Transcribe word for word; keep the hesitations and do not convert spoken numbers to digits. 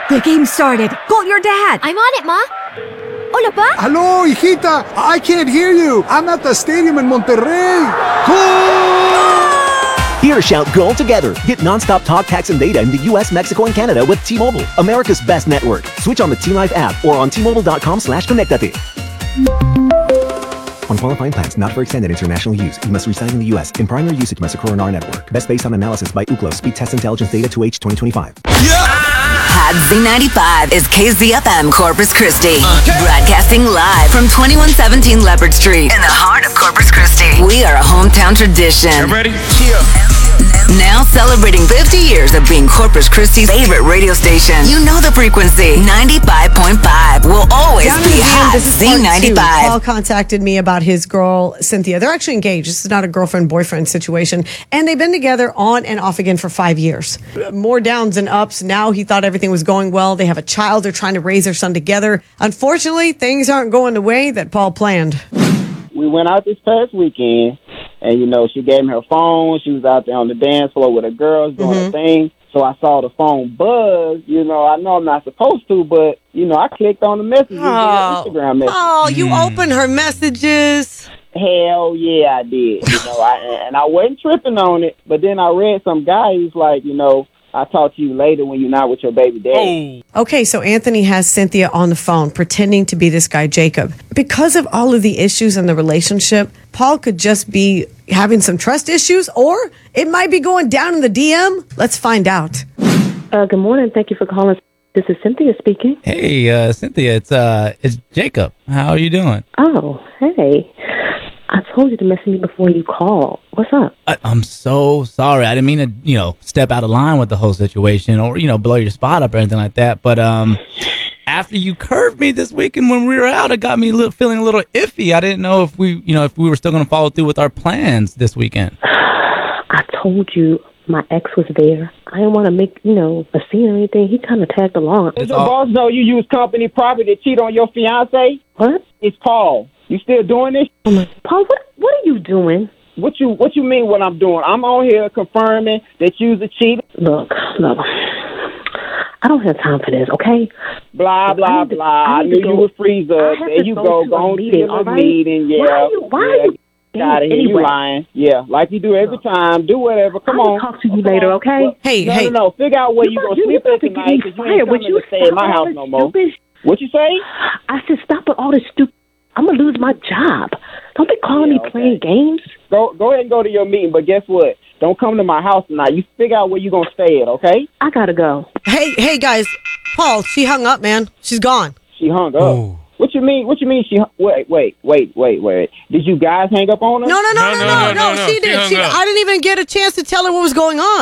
The game started. Call your dad. I'm on it, Ma. Hola, Pa. Hello, hijita. I can't hear you. I'm at the stadium in Monterrey. Goal! Here, shout goal together. Get nonstop talk, text, and data in the U S, Mexico, and Canada with T-Mobile, America's best network. Switch on the T-Life app or on T Mobile dot com slash connectate. On qualifying plans not for extended international use, you must reside in the U S. In primary usage must occur on our network. Best based on analysis by Ookla Speed Test Intelligence Data to H twenty twenty-five. Hot Z ninety-five is K Z F M Corpus Christi. Okay. Broadcasting live from twenty-one seventeen Leopard Street in the heart of Corpus Christi. We are a hometown tradition. You ready? Yeah. Now celebrating fifty years of being Corpus Christi's favorite radio station. You know the frequency. ninety-five point five will always Down be in Hot this is Z part two. ninety-five. Paul contacted me about his girl, Cynthia. They're actually engaged. This is not a girlfriend-boyfriend situation. And they've been together on and off again for five years. More downs and ups. Now he thought everything was going well. They have a child. They're trying to raise their son together. Unfortunately, things aren't going the way that Paul planned. We went out this past weekend, and, you know, she gave me her phone. She was out there on the dance floor with her girls doing Mm-hmm. her thing. So I saw the phone buzz. You know, I know I'm not supposed to, but, you know, I clicked on the messages, Oh, the Instagram messages. oh you opened her messages. Hell yeah, I did. You know, I, and I wasn't tripping on it, but then I read some guy who's like, you know, I'll talk to you later when you're not with your baby daddy. Oh. Okay, so Anthony has Cynthia on the phone pretending to be this guy, Jacob. Because of all of the issues in the relationship, Paul could just be having some trust issues, or it might be going down in the D M. Let's find out. Uh, good morning. Thank you for calling. This is Cynthia speaking. Hey, uh, Cynthia, it's uh, it's Jacob. How are you doing? Oh, hey. I told you to message me before you call. What's up? I, I'm so sorry. I didn't mean to, you know, step out of line with the whole situation or, you know, blow your spot up or anything like that. But um, after you curved me this weekend when we were out, it got me a little, feeling a little iffy. I didn't know if we, you know, if we were still going to follow through with our plans this weekend. I told you my ex was there. I didn't want to make, you know, a scene or anything. He kind of tagged along. Does your boss know you use company property to cheat on your fiance? What? It's Paul. You still doing this? Oh my, Paul, what what are you doing? What you What you mean what I'm doing? I'm on here confirming that you's a cheater. Look, look. I don't have time for this, okay? Blah, blah, to, blah. I, I knew you would freeze up. There you go. Go on to your right? meeting. Yeah. Why are you, why yeah. are you Got it. anyway? You lying. Yeah, like you do every time. Do whatever. Come I'll on. talk to you Come later, on. okay? Well, Hey, no, hey. No, no, Figure out where you, You going you to sleep about at to get tonight me because you fired. ain't Would coming you to stay at my stop all house this no more. stupid What you say? I said, stop with all this stupid. I'm going to lose my job. Don't be calling Yeah, me okay. playing games. Go go ahead and go to your meeting, but guess what? Don't come to my house tonight. You figure out where you going to stay at, okay? I got to go. Hey, hey, guys. Paul, she hung up, man. She's gone. She hung up. Oh. What you mean? What you mean? She hu- wait, wait, wait, wait, wait. Did you guys hang up on her? No, no, no, no, no, no. no, no, no. She She did. hung She, up. I didn't even get a chance to tell her what was going on.